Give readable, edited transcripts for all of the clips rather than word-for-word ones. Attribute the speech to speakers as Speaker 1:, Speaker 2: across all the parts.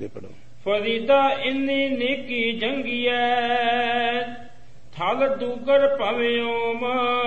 Speaker 1: ਅੱਗੇ ਪੜੋ।
Speaker 2: ਫਰੀਦਾ ਇੰਨੀ ਨੇਕੀ ਜੰਗੀਐ ਥਲ ਦੂਗਰ ਭਵਿਓਮ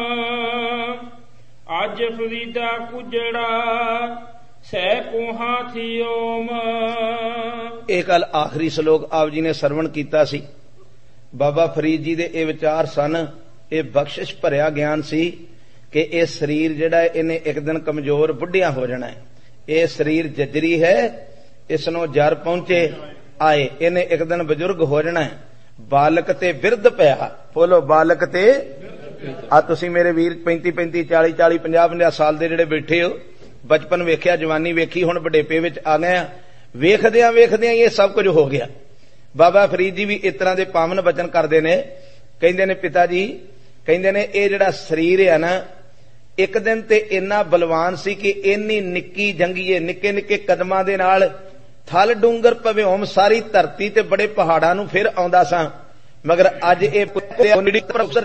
Speaker 2: ਅੱਜ ਫਰੀਦਾ ਕੁਜੜਾ ਸਹਿ ਕੋਹਾਂ ਥਿਓਮ।
Speaker 1: ਇਹ ਕੱਲ ਆਖਰੀ ਸ਼ਲੋਕ ਆਪ ਜੀ ਨੇ ਸਰਵਣ ਕੀਤਾ ਸੀ। ਬਾਬਾ ਫਰੀਦ ਜੀ ਦੇ ਇਹ ਵਿਚਾਰ ਸਨ, ਇਹ ਬਖਸ਼ਿਸ਼ ਭਰਿਆ ਗਿਆਨ ਸੀ ਕਿ ਇਹ ਸਰੀਰ ਜਿਹੜਾ ਇਹਨੇ ਇੱਕ ਦਿਨ ਕਮਜ਼ੋਰ ਬੁੱਢਿਆਂ ਹੋ ਜਾਣਾ ਹੈ। ਇਹ ਸਰੀਰ ਜੱਜਰੀ ਹੈ, ਇਸ ਨੂੰ ਜਰ ਪਹੁੰਚੇ ਆਏ, ਇਹਨੇ ਇੱਕ ਦਿਨ ਬਜ਼ੁਰਗ ਹੋ ਜਾਣਾ ਹੈ। ਬਾਲਕ ਤੇ ਬਿਰਧ ਪਿਆ, ਬੋਲੋ ਬਾਲਕ ਤੇ। ਆ ਤੁਸੀਂ ਮੇਰੇ ਵੀਰ 35 40 50 ਸਾਲ ਦੇ ਜਿਹੜੇ ਬੈਠੇ ਹੋ, ਬਚਪਨ ਵੇਖਿਆ, ਜਵਾਨੀ ਵੇਖੀ, ਹੁਣ ਵਡੇਪੇ ਵਿੱਚ ਆ ਗਏ ਆ। ਵੇਖਦਿਆਂ ਵੇਖਦਿਆਂ ਇਹ ਸਭ ਕੁਝ ਹੋ ਗਿਆ। ਬਾਬਾ ਫਰੀਦ ਜੀ ਵੀ ਇਸ ਤਰ੍ਹਾਂ ਦੇ ਪਾਵਨ ਬਚਨ ਕਰਦੇ ਨੇ, ਕਹਿੰਦੇ ਨੇ ਪਿਤਾ ਜੀ, ਕਹਿੰਦੇ ਨੇ ਇਹ ਜਿਹੜਾ ਸਰੀਰ ਹੈ ਨਾ, ਇੱਕ ਦਿਨ ਤੇ ਇੰਨਾ ਬਲਵਾਨ ਸੀ ਕਿ ਇੰਨੀ ਨਿੱਕੀ ਜੰਗੀਏ ਨਿੱਕੇ ਨਿੱਕੇ ਕਦਮਾਂ ਦੇ ਨਾਲ ਥਲ ਡੂੰਗਰ ਭਵਿਓਮ ਸਾਰੀ ਧਰਤੀ ਤੇ ਬੜੇ ਪਹਾੜਾਂ ਨੂੰ ਫਿਰ ਆਉਂਦਾ ਸਾਂ। ਮਗਰ ਅੱਜ ਇਹ ਪ੍ਰੋਫੈਸਰ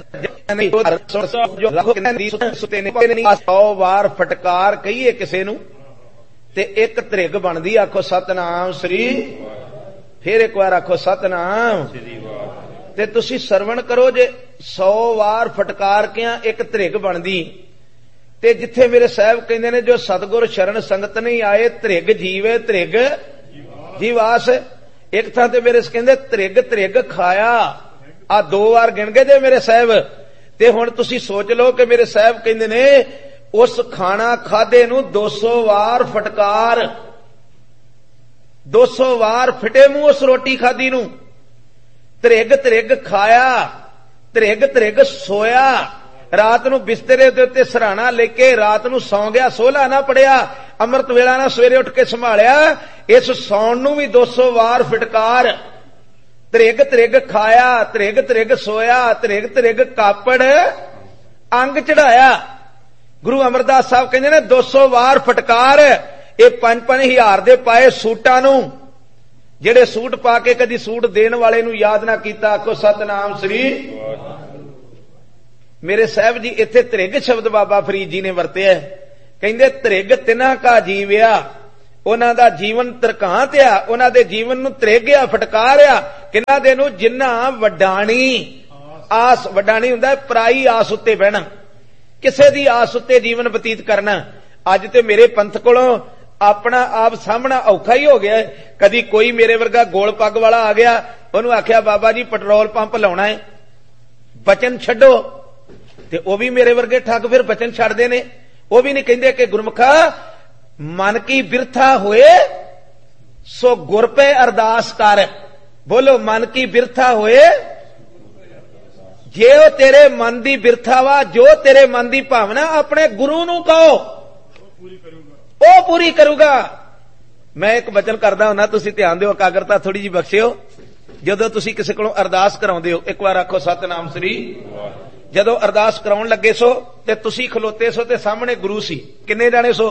Speaker 1: 100 ਵਾਰ ਫਟਕਾਰ ਕਹੀਏ ਕਿਸੇ ਨੂੰ ਤੇ ਇੱਕ ਧ੍ਰਿਗ ਬਣਦੀ। ਆਖੋ ਸਤਨਾਮ ਸ੍ਰੀ, ਫਿਰ ਇੱਕ ਵਾਰ ਆਖੋ ਸਤਨਾਮ। ਤੇ ਤੁਸੀਂ ਸਰਵਣ ਕਰੋ, ਜੇ 100 ਵਾਰ ਫਟਕਾਰ ਕਿਆਂ ਇੱਕ ਧ੍ਰਿਗ ਬਣਦੀ। ਤੇ ਜਿੱਥੇ ਮੇਰੇ ਸਾਹਿਬ ਕਹਿੰਦੇ ਨੇ ਜੋ ਸਤਿਗੁਰ ਸ਼ਰਨ ਸੰਗਤ ਨਹੀਂ ਆਏ ਧ੍ਰਿਗ ਜੀਵੇ ਧ੍ਰਿਗ ਜੀਵਾਸ। ਇੱਕ ਥਾਂ ਤੇ ਮੇਰੇ ਕਹਿੰਦੇ ਧ੍ਰਿਗ ਧ੍ਰਿਗ ਖਾਇਆ, ਆ 2 ਵਾਰ ਗਿਣ ਗਏ ਜੇ ਮੇਰੇ ਸਾਹਿਬ। ਤੇ ਹੁਣ ਤੁਸੀਂ ਸੋਚ ਲਓ ਕਿ ਮੇਰੇ ਸਾਹਿਬ ਕਹਿੰਦੇ ਨੇ ਉਸ ਖਾਣਾ ਖਾਦੇ ਨੂੰ 200 ਵਾਰ ਫਟਕਾਰ, 200 ਵਾਰ ਫਿਟੇ ਮੂੰਹ ਉਸ ਰੋਟੀ ਖਾਦੀ ਨੂੰ। ਧ੍ਰਿਗ ਧ੍ਰਿਗ ਖਾਇਆ, ਧ੍ਰਿਗ ਧ੍ਰਿਗ ਸੋਇਆ, ਰਾਤ ਨੂੰ ਬਿਸਤਰੇ ਦੇ ਉੱਤੇ ਸਰਾਣਾ ਲੈ ਕੇ ਰਾਤ ਨੂੰ ਸੌਂ ਗਿਆ, ਸੋਹਲਾ ਨਾ ਪੜਿਆ, ਅੰਮ੍ਰਿਤ ਵੇਲਾ ਨਾ ਸਵੇਰੇ ਉੱਠ ਕੇ ਸੰਭਾਲਿਆ। ਇਸ ਸੌਣ ਨੂੰ ਵੀ 200 ਵਾਰ ਫਟਕਾਰ। ਧ੍ਰਿਗ ਧ੍ਰਿਗ ਖਾਇਆ, ਧ੍ਰਿਗ ਧ੍ਰਿਗ ਸੋਇਆ, ਧ੍ਰਿਗ ਧ੍ਰਿਗ ਕਾਪੜ ਅੰਗ ਚੜਾਇਆ। ਗੁਰੂ ਅਮਰਦਾਸ ਸਾਹਿਬ ਕਹਿੰਦੇ ਨੇ 200 ਵਾਰ ਫਟਕਾਰ। ਇਹ 5-5 ਦੇ ਪਾਏ ਸੂਟਾਂ ਨੂੰ, ਜਿਹੜੇ ਸੂਟ ਪਾ ਕੇ ਕਦੀ ਸੂਟ ਦੇਣ ਵਾਲੇ ਨੂੰ ਯਾਦ ਨਾ ਕੀਤਾ, ਆਖੋ ਸਤਨਾਮ ਸ੍ਰੀ। ਮੇਰੇ ਸਾਹਿਬ ਜੀ ਇੱਥੇ ਧ੍ਰਿਗ ਸ਼ਬਦ ਬਾਬਾ ਫਰੀਦ ਜੀ ਨੇ ਵਰਤਿਆ। ਕਹਿੰਦੇ ਧ੍ਰਿਗ ਤਿਨਾ ਕਾ ਜੀਵਿਆ, ਉਹਨਾਂ ਦਾ ਜੀਵਨ ਤਰਕਾਂਤ ਆ, ਉਹਨਾਂ ਦੇ ਜੀਵਨ ਨੂੰ ਧ੍ਰਿਗ ਆ, ਫਟਕਾਰ ਆ। ਕਿਹਨਾਂ ਦੇ ਨੂੰ? ਜਿਨ੍ਹਾਂ ਵਡਾਣੀ ਆਸ, ਵਡਾਣੀ ਹੁੰਦਾ ਪਰਾਈ ਆਸ ਉੱਤੇ ਬਹਿਣਾ, ਕਿਸੇ ਦੀ ਆਸ ਉੱਤੇ ਜੀਵਨ ਬਤੀਤ ਕਰਨਾ। ਅੱਜ ਤੇ ਮੇਰੇ ਪੰਥ ਕੋਲੋਂ ਆਪਣਾ ਆਪ ਸਾਹਮਣਾ ਔਖਾ ਹੀ ਹੋ ਗਿਆ। ਕਦੀ ਕੋਈ ਮੇਰੇ ਵਰਗਾ ਗੋਲ ਪੱਗ ਵਾਲਾ ਆ ਗਿਆ, ਉਹਨੂੰ ਆਖਿਆ ਬਾਬਾ ਜੀ ਪੈਟਰੋਲ ਪੰਪ ਲਾਉਣਾ ਹੈ, ਬਚਨ ਛੱਡੋ, ਤੇ ਉਹ ਵੀ ਮੇਰੇ ਵਰਗੇ ਠੱਗ ਫਿਰ ਬਚਨ ਛੱਡਦੇ ਨੇ। ਉਹ ਵੀ ਨਹੀਂ ਕਹਿੰਦੇ ਕਿ ਗੁਰਮੁਖਾ ਮਨ ਕੀ ਬਿਰਥਾ ਹੋਏ ਸੋ ਗੁਰ ਪੇ ਅਰਦਾਸ ਕਰ। ਬੋਲੋ ਮਨ ਕੀ ਬਿਰਥਾ ਹੋਏ, ਜੇ ਉਹ ਤੇਰੇ ਮਨ ਦੀ ਬਿਰਥਾ ਵਾ, ਜੋ ਤੇਰੇ ਮਨ ਦੀ ਭਾਵਨਾ ਆਪਣੇ ਗੁਰੂ ਨੂੰ ਕਹੋ, ਉਹ ਪੂਰੀ ਕਰੂਗਾ। ਮੈਂ ਇੱਕ ਬਚਨ ਕਰਦਾ ਹੁੰਦਾ, ਤੁਸੀਂ ਧਿਆਨ ਦਿਓ, ਇਕਾਗਰਤਾ ਥੋੜੀ ਜਿਹੀ ਬਖਸ਼ਿਓ। ਜਦੋਂ ਤੁਸੀਂ ਕਿਸੇ ਕੋਲੋਂ ਅਰਦਾਸ ਕਰਾਉਂਦੇ ਹੋ, ਇੱਕ ਵਾਰ ਆਖੋ ਸਤਨਾਮ ਸ੍ਰੀ। ਜਦੋਂ ਅਰਦਾਸ ਕਰਾਉਣ ਲੱਗੇ ਸੋ ਤੇ ਤੁਸੀਂ ਖਲੋਤੇ ਸੋ ਤੇ ਸਾਹਮਣੇ ਗੁਰੂ ਸੀ, ਕਿੰਨੇ ਜਾਣੇ ਸੋ?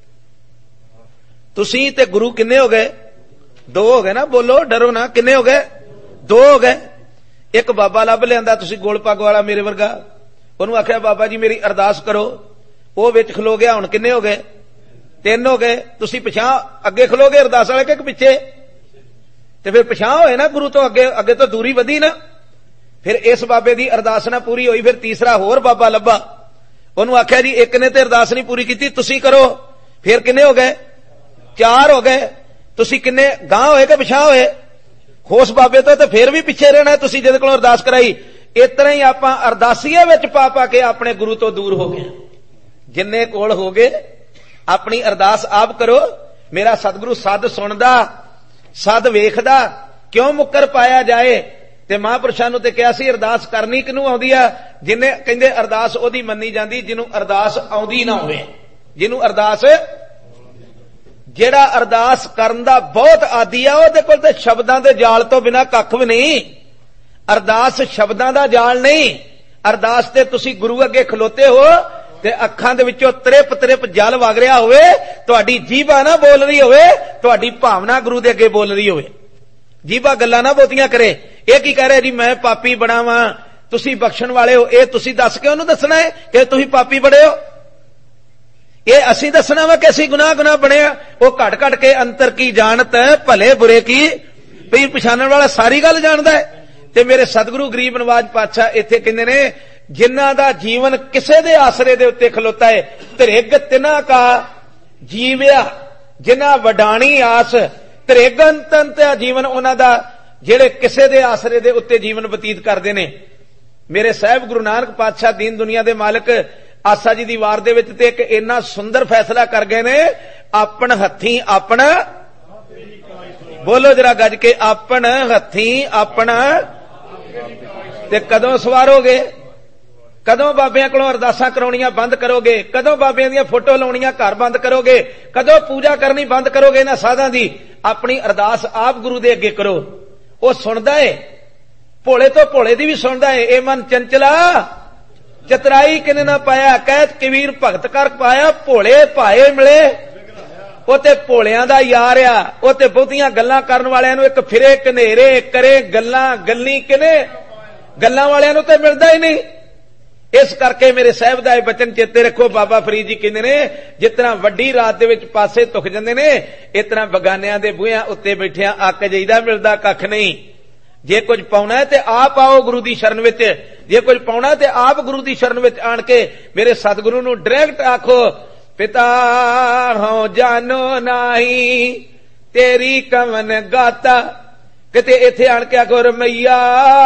Speaker 1: ਤੁਸੀਂ ਤੇ ਗੁਰੂ ਕਿੰਨੇ ਹੋ ਗਏ? 2 ਹੋ ਗਏ ਨਾ, ਬੋਲੋ ਡਰੋ ਨਾ, ਕਿੰਨੇ ਹੋ ਗਏ? 2 ਹੋ ਗਏ। ਇੱਕ ਬਾਬਾ ਲੱਭ ਲਿਆਂਦਾ ਤੁਸੀਂ ਗੋਲ ਪੱਗ ਵਾਲਾ ਮੇਰੇ ਵਰਗਾ, ਉਹਨੂੰ ਆਖਿਆ ਬਾਬਾ ਜੀ ਮੇਰੀ ਅਰਦਾਸ ਕਰੋ, ਉਹ ਵਿੱਚ ਖਲੋ ਗਿਆ। ਹੁਣ ਕਿੰਨੇ ਹੋ ਗਏ? 3 ਹੋ ਗਏ। ਤੁਸੀਂ ਪਿਛਾਂ ਅੱਗੇ ਖਲੋਗੇ ਅਰਦਾਸ ਵਾਲੇ ਕਿ ਪਿੱਛੇ? ਤੇ ਫਿਰ ਪਿਛਾਂ ਹੋਏ ਨਾ ਗੁਰੂ ਤੋਂ, ਅੱਗੇ ਅੱਗੇ ਤੋਂ ਦੂਰੀ ਵਧੀ ਨਾ। ਫਿਰ ਇਸ ਬਾਬੇ ਦੀ ਅਰਦਾਸ ਨਾ ਪੂਰੀ ਹੋਈ, ਫਿਰ ਤੀਸਰਾ ਹੋਰ ਬਾਬਾ ਲੱਭਾ, ਉਹਨੂੰ ਆਖਿਆ ਜੀ ਇੱਕ ਨੇ ਤੇ ਅਰਦਾਸ ਨਹੀਂ ਪੂਰੀ ਕੀਤੀ, ਤੁਸੀਂ ਕਰੋ। ਫਿਰ ਕਿੰਨੇ ਹੋ ਗਏ? 4 ਹੋ ਗਏ। ਤੁਸੀਂ ਕਿੰਨੇ ਗਾਂਹ ਹੋਏ ਕਿ ਪਿਛਾਂ ਹੋਏ? ਉਸ ਬਾਬੇ ਤੋਂ ਤੇ ਫਿਰ ਵੀ ਪਿੱਛੇ ਰਹਿਣਾ ਤੁਸੀਂ ਜਿਹਦੇ ਕੋਲੋਂ ਅਰਦਾਸ ਕਰਾਈ। ਇਸ ਤਰ੍ਹਾਂ ਹੀ ਆਪਾਂ ਅਰਦਾਸੀਏ ਵਿੱਚ ਪਾ ਪਾ ਕੇ ਆਪਣੇ ਗੁਰੂ ਤੋਂ ਦੂਰ ਹੋ ਗਏ। ਜਿੰਨੇ ਕੋਲ ਹੋ ਗਏ ਆਪਣੀ ਅਰਦਾਸ ਆਪ ਕਰੋ। ਮੇਰਾ ਸਤਿਗੁਰੂ ਸਦ ਸੁਣਦਾ, ਸਦ ਵੇਖਦਾ, ਕਿਉਂ ਮੁੱਕਰ ਪਾਇਆ ਜਾਏ। ਤੇ ਮਹਾਂਪੁਰਸ਼ਾਂ ਨੂੰ ਤੇ ਕਿਹਾ ਸੀ ਅਰਦਾਸ ਕਰਨੀ ਕਿਹਨੂੰ ਆਉਂਦੀ ਆ? ਜਿੰਨੇ ਕਹਿੰਦੇ ਅਰਦਾਸ ਉਹਦੀ ਮੰਨੀ ਜਾਂਦੀ ਜਿਹਨੂੰ ਅਰਦਾਸ ਆਉਂਦੀ ਨਾ ਹੋਵੇ। ਜਿਹਨੂੰ ਅਰਦਾਸ, ਜਿਹੜਾ ਅਰਦਾਸ ਕਰਨ ਦਾ ਬਹੁਤ ਆਦੀ ਆ, ਉਹਦੇ ਕੋਲ ਤੇ ਸ਼ਬਦਾਂ ਦੇ ਜਾਲ ਤੋਂ ਬਿਨਾਂ ਕੱਖ ਵੀ ਨਹੀਂ। ਅਰਦਾਸ ਸ਼ਬਦਾਂ ਦਾ ਜਾਲ ਨਹੀਂ। ਅਰਦਾਸ ਤੇ ਤੁਸੀਂ ਗੁਰੂ ਅੱਗੇ ਖਲੋਤੇ ਹੋ ਤੇ ਅੱਖਾਂ ਦੇ ਵਿੱਚੋਂ ਤ੍ਰਿਪ ਤ੍ਰਿਪ ਜਲ ਵਗ ਰਿਹਾ ਹੋਵੇ, ਤੁਹਾਡੀ ਜੀਭਾ ਨਾ ਬੋਲ ਰਹੀ ਹੋਵੇ, ਤੁਹਾਡੀ ਭਾਵਨਾ ਗੁਰੂ ਦੇ ਅੱਗੇ ਬੋਲ ਰਹੀ ਹੋਵੇ। ਜੀਭਾ ਗੱਲਾਂ ਨਾ ਬਹੁਤੀਆਂ ਕਰੇ। ਇਹ ਕੀ ਕਹਿ ਰਿਹਾ ਜੀ ਮੈਂ ਪਾਪੀ ਬਣਾ ਵਾਂ, ਤੁਸੀਂ ਬਖਸ਼ਣ ਵਾਲੇ ਹੋ, ਇਹ ਤੁਸੀਂ ਦੱਸ ਕੇ ਉਹਨੂੰ ਦੱਸਣਾ ਹੈ ਕਿ ਤੁਸੀਂ ਪਾਪੀ ਬੜੇ ਹੋ। ये असी दसना वा कि असी गुनाह गुनाह बने। वो घट घट के अंतर की जानत भले बुरे की पीर पछाणन वाला सारी गल जानदा है। ते मेरे सतगुरु गरीब नवाज पातशाह इत्थे कहंदे ने जिन्हां दा जीवन किसे दे आसरे दे उत्ते खलोता है, त्रिग तिना का जीविया जिन्हां वडाणी आस, त्रिगंतंत जीवन उन्हां दा जेड़े किसे दे आसरे दे उत्ते जीवन बतीत करदे ने। मेरे साहब गुरु नानक पातशाह दीन दुनिया दे मालिक आसा जी दी वार दे विच ते एक इन्ना सुंदर फैसला कर गए ने, अपन हथी अपना, बोलो जरा गज के, अपन हथी अपना। ते कदों सवारोगे, कदों बाबियां कोलों अरदासां कराउणियां बंद करोगे, कदों बाबियां दी फोटो लाउणियां घर बंद करोगे, कदों पूजा करनी बंद करोगे इन्हां साधां दी। अपनी अरदास आप गुरु दे अगे करो, वो सुनदा है, भोले तो भोले दी भी सुनदा है। ए मन चंचला चतराई किने ना पाया, कहत कबीर भगत कर पाया, भोले भाए मिले। वो ते भोलियां दा यार आ, वो ते बहुतियां गल्लां करन वालियां नूं एक फिरे कनेरे करे गल्लां गल्ली किने गल्लां वालियां नूं ते मिलदा ही नहीं। इस करके मेरे साहब दा बचन चेते रखो। बाबा फरीद जी कहंदे ने जितना वड्डी रात दे विच पासे तुख जंदे ने, इतना बगानियां दे बूहियां उत्ते बैठियां अक जाईदा, मिलदा कख नहीं। जे कुछ पाउणा है ते आप आओ गुरु दी शरण विच, जे कुछ पाउणा ते आप गुरु दी शरण विच आण के मेरे सतगुरु नूं डायरेक्ट आखो, पिता हो जानो नाही तेरी कवन गाता। किते इत्थे आण के आखो रमैया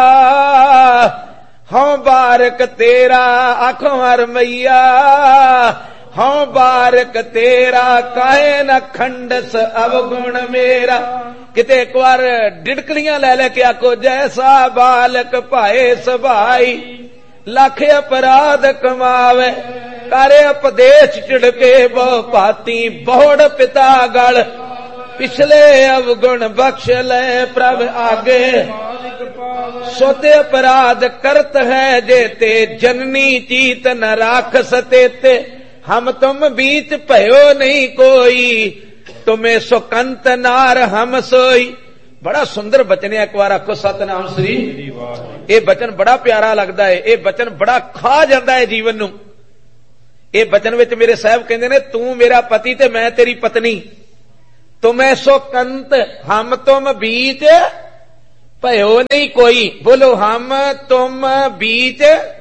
Speaker 1: हों बारक तेरा, आखो रमैया हों बारक तेरा, काहे न खंडस अवगुण मेरा। किते एक बार डिडकलियां ले लेके आखो, जैसा बालक पाए सभाई लख अपराध कमावे, करे उपदेश चिड़के बहु पाती, बहुड़ पिता गल पिछले अवगुण बख्श ले प्रभ आगे। सोते अपराध करत है जेते, जननी चीत न राख सतेते, हम तुम बीच भयो नहीं कोई, तुम्हें सुकंत नार हम सोई। बड़ा सुंदर बचन है, एक बार आखो सतनाम श्री। ये बचन बड़ा प्यारा लगता है, ये बचन बड़ा खा जाता है जीवन नूं। ये बचन विच मेरे साहब कहंदे ने, तू मेरा पति ते मैं तेरी पत्नी, तुम्हें सुकंत हम तुम बीच भयो नहीं कोई। बोलो हम तुम बीच,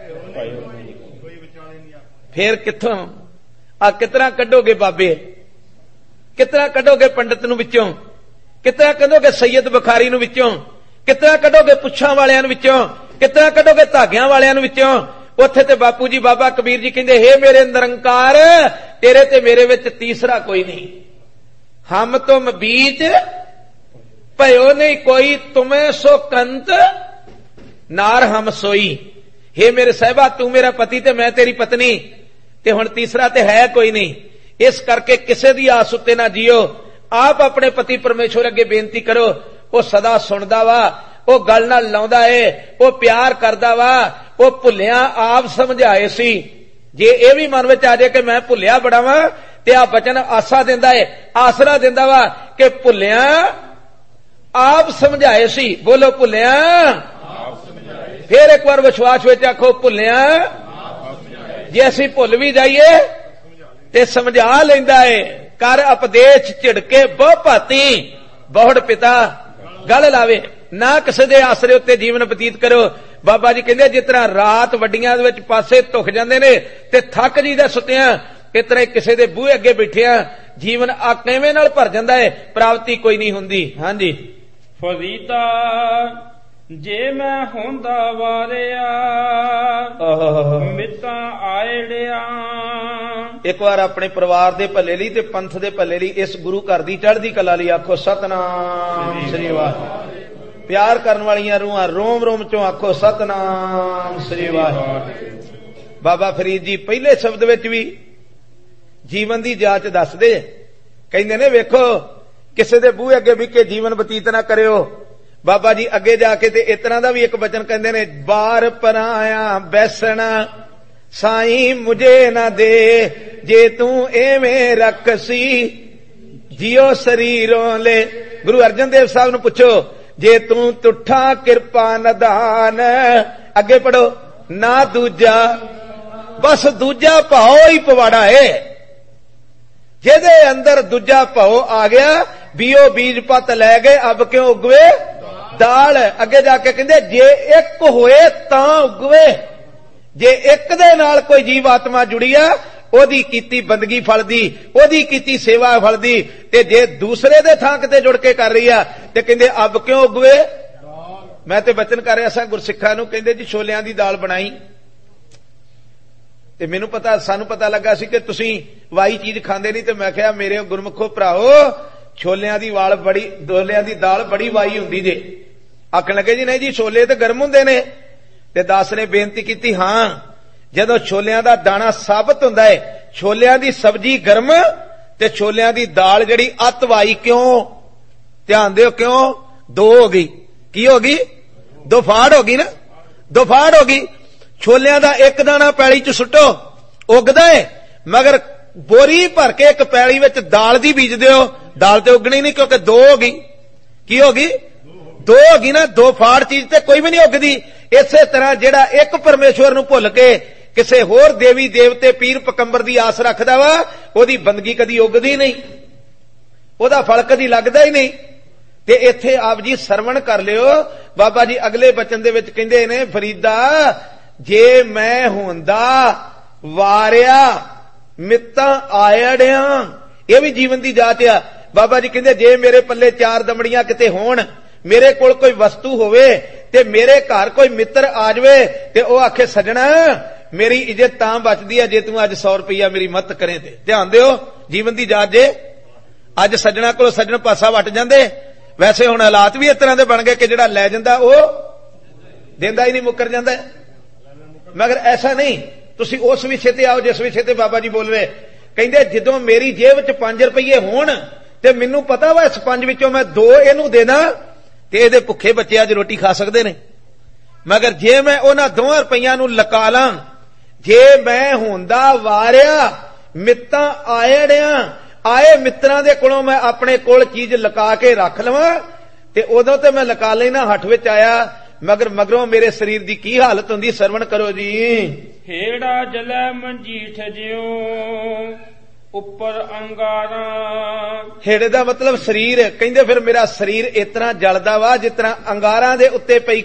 Speaker 1: फिर कित्थों आ कितना कढोगे बाबे, कितना कढोगे पंडित नूं विचों, कितना कढोगे सैयद बुखारी नूं विचों, कितना कढोगे पुच्छां वालियां नूं विचों, कितना कढोगे धागियां वालियां नूं विचों। उत्थे ते बापू जी बाबा कबीर जी कहंदे, हे मेरे निरंकार तेरे ते मेरे विच तीसरा कोई नहीं, हम तुम बीच भयो नहीं कोई, तुम्हें सो कंत नार हम सोई। हे मेरे साहिबा तू मेरा पति ते मैं तेरी पत्नी, ते हुण तीसरा ते है कोई नहीं। इस करके किसे दी आस उत्ते ना जियो। आप अपने पति परमेश्वर अगे बेनती करो, वो सदा सुनदा वा, वो गल नाल लाउंदा है, वो प्यार करदा वा, वो भुलिया आप समझाए सी। जे ये भी मन विच आ जाए कि मैं भुलिया बड़ा वा, ते आ बचन आसा दिंदा है, आसरा दिंदा वा कि भुलिया आप समझाए सी। बोलो भुलिया, फिर एक बार विश्वास विच आखो भुलिया। जे असीं भुल भी जाइए ते समझा लैंदा है, कर उपदेश झिड़के बहु भाती, बहुड़ पिता गल लावे। ना किसी दे आसरे उत्ते जीवन बतीत करो। बाबा जी कहंदे जिस तरह रात वड्डियां दे विच पासे धुख जांदे ने ते थक जीदा सुत्तियां, इस तरह किसी दे बूहे अगे बैठिया जीवन किवें नाल भर जांदा है, प्राप्ति कोई नहीं हुंदी। हां जी
Speaker 2: फरीदा जे मैं होंदा वारिया मितां आयड़िया।
Speaker 1: एक बार अपने परिवार दे भले लई ते पंथ दे भले लई इस गुरु घर दी चढ़दी कला लई आखो सतनाम श्री वाहिगुरू। प्यार करन वालियां रूहां रोम रोम चों आखो सतनाम श्री वाहिगुरू। बाबा फरीद जी पहले शब्द विच भी जीवन दी जाच दसदे, कहंदे ने वेखो किसी दे बूहे अगे भी के जीवन बतीत ना करियो। बाबा जी अगे जाके ते इस तरह दा भी एक वचन कहंदे ने, बार पराया बैसना साईं मुझे ना दे, जे तू एवें रखसी जियो शरीरों ले। गुरु अर्जन देव साहब नूं पुछो, जे तू तुठा किरपा नदान, अगे पढ़ो, ना दूजा, बस दूजा भाओ ही पवाड़ा है। ਜਿਹਦੇ ਅੰਦਰ ਦੂਜਾ ਭਉ ਆ ਗਿਆ, ਬੀਓ ਬੀਜ ਪੱਤ ਲੈ ਗਏ, ਅਬ ਕਿਉਂ ਉਗਵੇ ਦਾਲ। ਅੱਗੇ ਜਾ ਕੇ ਕਹਿੰਦੇ ਜੇ ਇੱਕ ਹੋਏ ਤਾਂ ਉਗਵੇ। ਜੇ ਇੱਕ ਦੇ ਨਾਲ ਕੋਈ ਜੀਵ ਆਤਮਾ ਜੁੜੀ ਆ, ਉਹਦੀ ਕੀਤੀ ਬੰਦਗੀ ਫਲਦੀ, ਉਹਦੀ ਕੀਤੀ ਸੇਵਾ ਫਲਦੀ। ਤੇ ਜੇ ਦੂਸਰੇ ਦੇ ਥਾਂ ਕਿਤੇ ਜੁੜ ਕੇ ਕਰ ਰਹੀ ਆ ਤੇ ਕਹਿੰਦੇ ਅਬ ਕਿਉਂ ਉਗਵੇ। ਮੈਂ ਤੇ ਬਚਨ ਕਰ ਰਿਹਾ ਸਾਂ ਗੁਰਸਿੱਖਾਂ ਨੂੰ, ਕਹਿੰਦੇ ਜੀ ਛੋਲਿਆਂ ਦੀ ਦਾਲ ਬਣਾਈ, ਤੇ ਮੈਨੂੰ ਪਤਾ, ਸਾਨੂੰ ਪਤਾ ਲੱਗਾ ਸੀ ਕਿ ਤੁਸੀਂ ਵਾਈ ਚੀਜ਼ ਖਾਂਦੇ ਨਹੀਂ। ਤੇ ਮੈਂ ਕਿਹਾ ਮੇਰੇ ਗੁਰਮੁਖੋ ਭਰਾਓ, ਛੋਲਿਆਂ ਦੀ ਦਾਲ ਬੜੀ ਵਾਈ ਹੁੰਦੀ ਜੇ। ਆਖਣ ਲੱਗੇ ਜੀ ਨਹੀਂ ਜੀ ਛੋਲੇ ਤੇ ਗਰਮ ਹੁੰਦੇ ਨੇ। ਤੇ ਦਾਸ ਨੇ ਬੇਨਤੀ ਕੀਤੀ, ਹਾਂ ਜਦੋਂ ਛੋਲਿਆਂ ਦਾ ਦਾਣਾ ਸਾਬਤ ਹੁੰਦਾ ਹੈ, ਛੋਲਿਆਂ ਦੀ ਸਬਜ਼ੀ ਗਰਮ ਤੇ ਛੋਲਿਆਂ ਦੀ ਦਾਲ ਜਿਹੜੀ ਅਤ ਵਾਈ। ਕਿਉਂ? ਧਿਆਨ ਦਿਓ, ਕਿਉਂ? ਦੋ ਹੋ ਗਈ। ਕੀ ਹੋ ਗਈ? ਦੋ ਫਾੜ ਹੋ ਗਈ ਨਾ, ਦੋ ਫਾੜ ਹੋ ਗਈ। ਛੋਲਿਆਂ ਦਾ ਇੱਕ ਦਾਣਾ ਪੈਲੀ ਚ ਸੁੱਟੋ, ਉਗਦਾ ਏ, ਮਗਰ ਬੋਰੀ ਭਰ ਕੇ ਇੱਕ ਪੈਲੀ ਵਿੱਚ ਦਾਲ ਦੀ ਬੀਜ ਦਿਓ, ਦਾਲ ਤੇ ਉਗਣੀ ਨਹੀਂ, ਕਿਉਂਕਿ ਦੋ ਹੋ ਗਈ। ਕੀ ਹੋ ਗਈ? ਦੋ ਹੋ ਗਈ ਨਾ। ਦੋ ਫਾੜ ਚੀਜ਼ ਤੇ ਕੋਈ ਵੀ ਨਹੀਂ ਉਗਦੀ। ਇਸੇ ਤਰ੍ਹਾਂ ਜਿਹੜਾ ਇੱਕ ਪਰਮੇਸ਼ਵਰ ਨੂੰ ਭੁੱਲ ਕੇ ਕਿਸੇ ਹੋਰ ਦੇਵੀ ਦੇਵਤੇ ਪੀਰ ਪਕੰਬਰ ਦੀ ਆਸ ਰੱਖਦਾ ਵਾ, ਉਹਦੀ ਬੰਦਗੀ ਕਦੀ ਉਗਦੀ ਨਹੀਂ, ਉਹਦਾ ਫਲ ਕਦੀ ਲੱਗਦਾ ਹੀ ਨਹੀਂ। ਤੇ ਇੱਥੇ ਆਪ ਜੀ ਸਰਵਣ ਕਰ ਲਿਓ। ਬਾਬਾ ਜੀ ਅਗਲੇ ਬਚਨ ਦੇ ਵਿੱਚ ਕਹਿੰਦੇ ਨੇ, ਫਰੀਦਾ ਜੇ ਮੈਂ ਹੁੰਦਾ ਵਾਰਿਆ ਮਿੱਤਾਂ ਆਇੜਿਆਂ। ਇਹ ਵੀ ਜੀਵਨ ਦੀ ਜਾਚ ਆ। ਬਾਬਾ ਜੀ ਕਹਿੰਦੇ ਜੇ ਮੇਰੇ ਪੱਲੇ ਚਾਰ ਦਮੜੀਆਂ ਕਿਤੇ ਹੋਣ, ਮੇਰੇ ਕੋਲ ਕੋਈ ਵਸਤੂ ਹੋਵੇ ਤੇ ਮੇਰੇ ਘਰ ਕੋਈ ਮਿੱਤਰ ਆ ਜਾਵੇ ਤੇ ਉਹ ਆਖੇ ਸੱਜਣਾ ਮੇਰੀ ਇੱਜ਼ਤ ਤਾਂ ਬਚਦੀ ਹੈ ਜੇ ਤੂੰ ਅੱਜ 100 ਰੁਪਈਆ ਮੇਰੀ ਮਦਦ ਕਰੇ। ਤੇ ਧਿਆਨ ਦਿਓ, ਜੀਵਨ ਦੀ ਜਾਚ ਜੇ। ਅੱਜ ਸੱਜਣਾ ਕੋਲ ਸੱਜਣ ਪਾਸਾ ਵੱਟ ਜਾਂਦੇ। ਵੈਸੇ ਹੁਣ ਹਾਲਾਤ ਵੀ ਇਸ ਤਰ੍ਹਾਂ ਦੇ ਬਣ ਗਏ ਕਿ ਜਿਹੜਾ ਲੈ ਜਾਂਦਾ ਉਹ ਦਿੰਦਾ ਹੀ ਨਹੀਂ, ਮੁੱਕਰ ਜਾਂਦਾ। ਮਗਰ ਐਸਾ ਨਹੀਂ, ਤੁਸੀਂ ਉਸ ਵਿਸ਼ੇ ਤੇ ਆਓ ਜਿਸ ਵਿਸ਼ੇ ਤੇ ਬਾਬਾ ਜੀ ਬੋਲ ਰਹੇ। ਕਹਿੰਦੇ ਜਦੋਂ ਮੇਰੀ ਜੇਬ 'ਚ 5 ਰੁਪਈਏ ਹੋਣ ਤੇ ਮੈਨੂੰ ਪਤਾ ਵਾ ਇਸ 5 ਵਿੱਚੋਂ ਮੈਂ 2 ਇਹਨੂੰ ਦੇਣਾ ਤੇ ਇਹਦੇ ਭੁੱਖੇ ਬੱਚੇ ਅੱਜ ਰੋਟੀ ਖਾ ਸਕਦੇ ਨੇ। ਮਗਰ ਜੇ ਮੈਂ ਉਹਨਾਂ 2 ਰੁਪਈਆਂ ਨੂੰ ਲਕਾ ਲਾਂ, ਜੇ ਮੈਂ ਹੁੰਦਾ ਵਾਰਿਆ ਮਿੱਤਾਂ ਆਇੜਿਆਂ, ਆਏ ਮਿੱਤਰਾਂ ਦੇ ਕੋਲੋਂ ਮੈਂ ਆਪਣੇ ਕੋਲ ਚੀਜ਼ ਲਕਾ ਕੇ ਰੱਖ ਲਵਾਂ ਤੇ ਉਦੋਂ ਤੇ ਮੈਂ ਲਕਾ ਲੈਣਾ, ਹੱਥ ਵਿੱਚ ਆਇਆ, ਮਗਰ ਮਗਰੋਂ ਮੇਰੇ ਸਰੀਰ ਦੀ ਕੀ ਹਾਲਤ ਹੁੰਦੀ। ਸਰਵਣ ਕਰੋ ਜੀ।
Speaker 2: ਹੇੜਾ ਜਲੈ ਮੰਜੀਠ ਜਿਉ ਉੱਪਰ ਅੰਗਾਰਾਂ।
Speaker 1: ਹੇੜੇ ਦਾ ਮਤਲਬ ਸਰੀਰ। ਕਹਿੰਦੇ ਫਿਰ ਮੇਰਾ ਸਰੀਰ ਇਸ ਤਰ੍ਹਾਂ ਜਲਦਾ ਵਾ ਜਿਸ ਤਰ੍ਹਾਂ ਅੰਗਾਰਾਂ ਦੇ ਉੱਤੇ ਪਈ